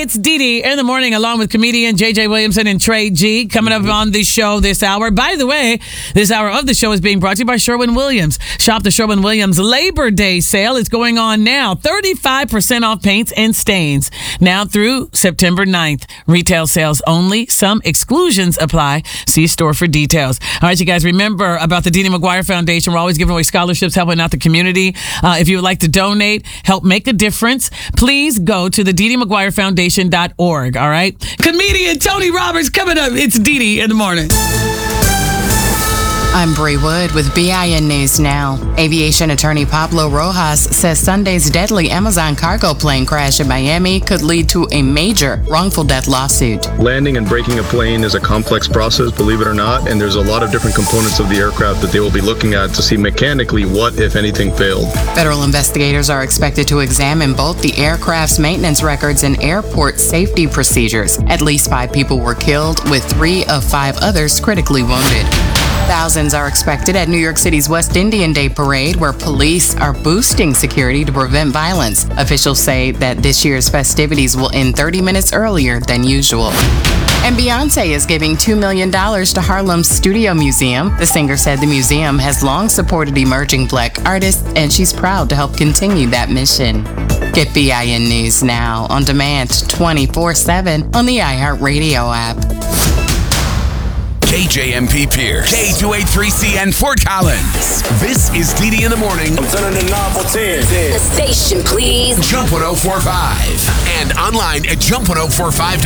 it's Dee Dee in the morning, along with comedian JJ Williamson and Trey G. Coming up on the show this hour. By the way, this hour of the show is being brought to you by Sherwin-Williams. Shop the Sherwin-Williams Labor Day sale. It's going on now. 35% off paints and stains. Now through September 9th. Retail sales only. Some exclusions apply. See store for details. All right, you guys, remember about the Dee Dee McGuire Foundation. We're always giving away scholarships, helping out the community. If you would like to donate, help make a difference, please go to the DeeDeeMcGuireFoundation.org. All right? Comedian Tony Roberts coming up. It's Dee Dee in the morning. I'm Bree Wood with BIN News Now. Aviation attorney Pablo Rojas says Sunday's deadly Amazon cargo plane crash in Miami could lead to a major wrongful death lawsuit. Landing and breaking a plane is a complex process, believe it or not, and there's a lot of different components of the aircraft that they will be looking at to see mechanically what, if anything, failed. Federal investigators are expected to examine both the aircraft's maintenance records and airport safety procedures. At least 5 people were killed, with 3 of 5 others critically wounded. Thousands are expected at New York City's West Indian Day Parade, where police are boosting security to prevent violence. Officials say that this year's festivities will end 30 minutes earlier than usual. And Beyonce is giving $2 million to Harlem's Studio Museum. The singer said the museum has long supported emerging Black artists, and she's proud to help continue that mission. Get BIN News Now on demand 24/7 on the iHeartRadio app. KJMP Pierce, K283CN Fort Collins. This is Dee Dee in the morning. I'm turning the knob for 10. The station, please. Jump 1045 and online at jump1045.